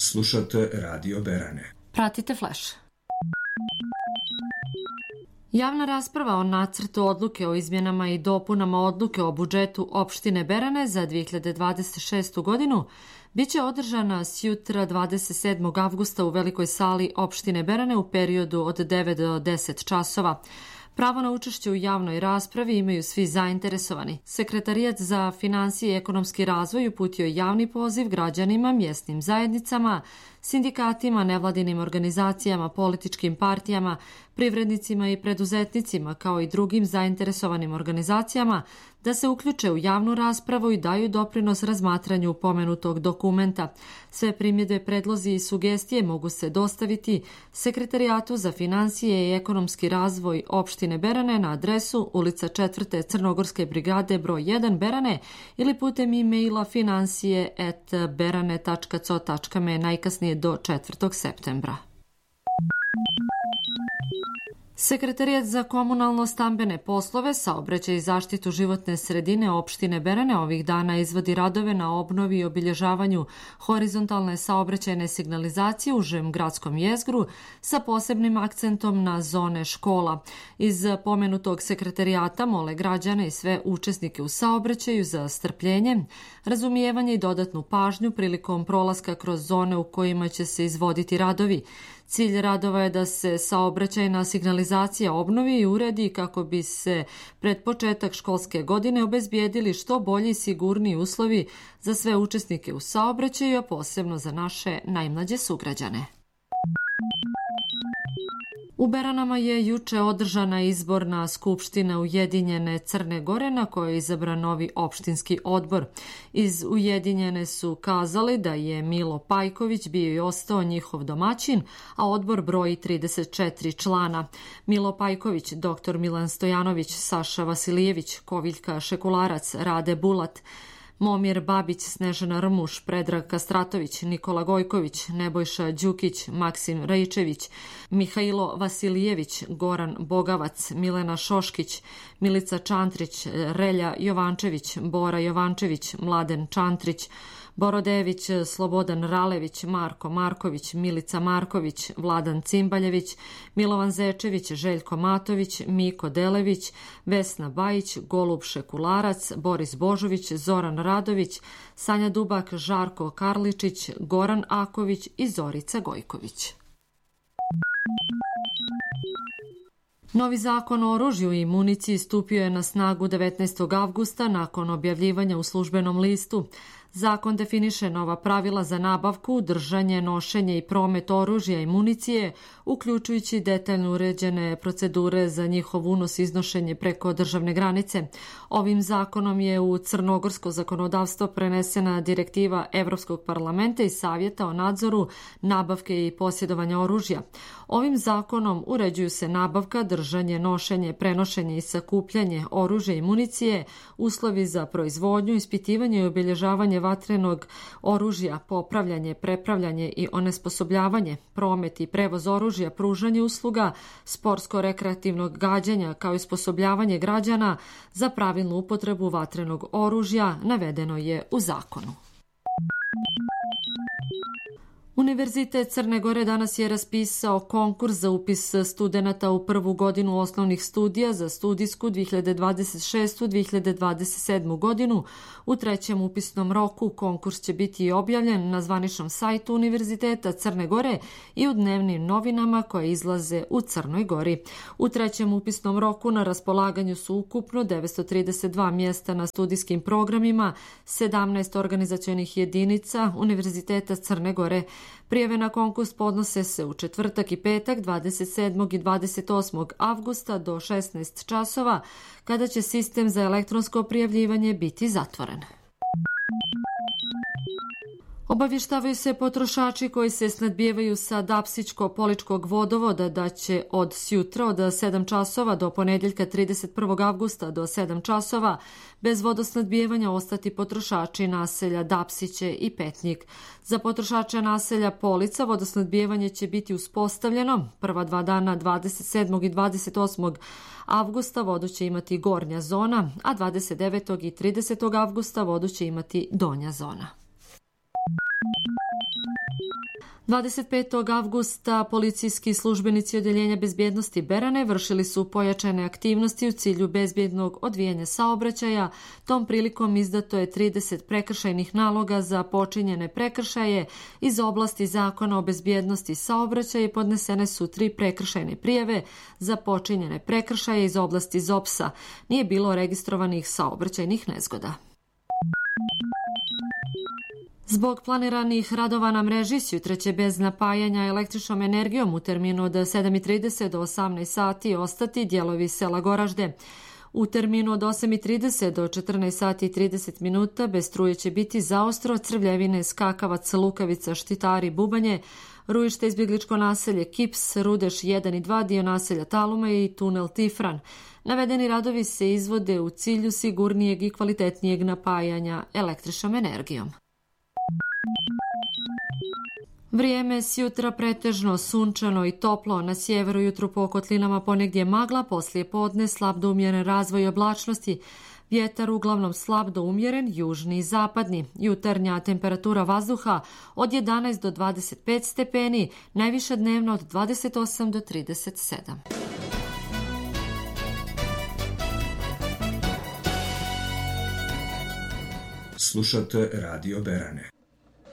Slušate Radio Berane. Pratite Flash. Javna rasprava o nacrtu odluke o izmjenama i dopunama odluke o budžetu opštine Berane za 2026. godinu biće održana sjutra 27. avgusta u velikoj sali opštine Berane u periodu od 9 do 10 časova. Pravo na učešće u javnoj raspravi imaju svi zainteresovani. Sekretarijat za finansije i ekonomski razvoj uputio javni poziv građanima, mjesnim zajednicama, sindikatima, nevladinim organizacijama, političkim partijama, privrednicima i preduzetnicima, kao i drugim zainteresovanim organizacijama, da se uključe u javnu raspravu i daju doprinos razmatranju pomenutog dokumenta. Sve primjedbe, predlozi i sugestije mogu se dostaviti Sekretarijatu za finansije i ekonomski razvoj opštine Berane na adresu ulica 4. Crnogorske brigade broj 1 Berane ili putem e-maila finansije@berane.co.me najkasnije do 4. septembra. Sekretarijat za komunalno-stambene poslove, saobraćaj i zaštitu životne sredine opštine Berane ovih dana izvodi radove na obnovi i obilježavanju horizontalne saobraćajne signalizacije u užem gradskom jezgru sa posebnim akcentom na zone škola. Iz pomenutog sekretarijata mole građane i sve učesnike u saobraćaju za strpljenje, razumijevanje i dodatnu pažnju prilikom prolaska kroz zone u kojima će se izvoditi radovi. Cilj radova je da se saobraćajna signalizacija obnovi i uredi kako bi se pred početak školske godine obezbijedili što bolji i sigurniji uslovi za sve učesnike u saobraćaju, a posebno za naše najmlađe sugrađane. U Beranama je juče održana izborna skupština Ujedinjene Crne Gore na kojoj je izabran novi opštinski odbor. Iz Ujedinjene su kazali da je Milo Pajković bio i ostao njihov domaćin, a odbor broji 34 člana. Milo Pajković, dr. Milan Stojanović, Saša Vasilijević, Koviljka Šekularac, Rade Bulat, Momir Babić, Snežana Rmuš, Predrag Kastratović, Nikola Gojković, Nebojša Đukić, Maksim Rajčević, Mihajlo Vasilijević, Goran Bogavac, Milena Šoškić, Milica Čantrić, Relja Jovančević, Bora Jovančević, Mladen Čantrić, Borodević, Slobodan Ralević, Marko Marković, Milica Marković, Vladan Cimbaljević, Milovan Zečević, Željko Matović, Miko Delević, Vesna Bajić, Golub Šekularac, Boris Božović, Zoran Radović, Sanja Dubak, Žarko Karličić, Goran Aković i Zorica Gojković. Novi zakon o oružju i municiji stupio je na snagu 19. avgusta nakon objavljivanja u službenom listu. Zakon definiše nova pravila za nabavku, držanje, nošenje i promet oružja i municije, uključujući detaljno uređene procedure za njihov unos i iznošenje preko državne granice. Ovim zakonom je u crnogorsko zakonodavstvo prenesena direktiva Evropskog parlamenta i Savjeta o nadzoru nabavke i posjedovanja oružja. Ovim zakonom uređuju se nabavka, držanje, nošenje, prenošenje i sakupljanje oružja i municije, uslovi za proizvodnju, ispitivanje i obilježavanje vatrenog oružja, popravljanje, prepravljanje i onesposobljavanje, promet i prevoz oružja, pružanje usluga, sportsko-rekreativnog gađanja kao i osposobljavanje građana za pravilnu upotrebu vatrenog oružja navedeno je u zakonu. Univerzitet Crne Gore danas je raspisao konkurs za upis studenata u prvu godinu osnovnih studija za studijsku 2026-2027 godinu. U trećem upisnom roku konkurs će biti objavljen na zvaničnom sajtu Univerziteta Crne Gore i u dnevnim novinama koje izlaze u Crnoj Gori. U trećem upisnom roku na raspolaganju su ukupno 932 mjesta na studijskim programima, 17 organizacionih jedinica Univerziteta Crne Gore. Prijave na konkurs podnose se u četvrtak i petak 27. i 28. avgusta do 16 časova, kada će sistem za elektronsko prijavljivanje biti zatvoren. Obavještavaju se potrošači koji se snadbijevaju sa Dapsičko-Poličkog vodovoda da će od sjutra od 7 časova do ponedjeljka 31. avgusta do 7 časova bez vodosnadbijevanja ostati potrošači naselja Dapsiće i Petnjik. Za potrošače naselja Polica vodosnadbijevanje će biti uspostavljeno. Prva 2 dana 27. i 28. avgusta vodu će imati gornja zona, a 29. i 30. avgusta vodu će imati donja zona. 25. avgusta policijski službenici Odeljenja bezbjednosti Berane vršili su pojačane aktivnosti u cilju bezbjednog odvijanja saobraćaja. Tom prilikom izdato je 30 prekršajnih naloga za počinjene prekršaje iz oblasti Zakona o bezbjednosti saobraćaja i podnesene su 3 prekršajne prijave za počinjene prekršaje iz oblasti ZOPS-a. Nije bilo registrovanih saobraćajnih nezgoda. Zbog planiranih radova na mreži sutra će bez napajanja električnom energijom u terminu od 7:30 do 18 sati ostati dijelovi sela Goražde. U terminu od 8:30 do 14 sati i 30 minuta bez struje će biti zaostro Crvljevine, Skakavac, Lukavica, Štitari, Bubanje, Rujište, izbjegličko naselje Kips, Rudeš 1 i 2, dio naselja Taluma i tunel Tifran. Navedeni radovi se izvode u cilju sigurnijeg i kvalitetnijeg napajanja električnom energijom. Vrijeme sjutra pretežno sunčano i toplo, na sjeveru jutru po kotlinama ponegdje magla, poslije podne slab do umjeren razvoj oblačnosti, vjetar uglavnom slab do umjeren, južni i zapadni. Jutarnja temperatura vazduha od 11 do 25 stepeni, najviše dnevno od 28 do 37. Slušate Radio Berane.